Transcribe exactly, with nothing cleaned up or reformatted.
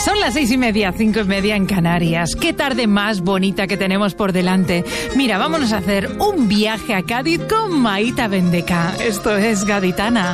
Son las seis y media, cinco y media en Canarias. Qué tarde más bonita que tenemos por delante. Mira, vámonos a hacer un viaje a Cádiz con Maíta Bendeca. Esto es Gaditana.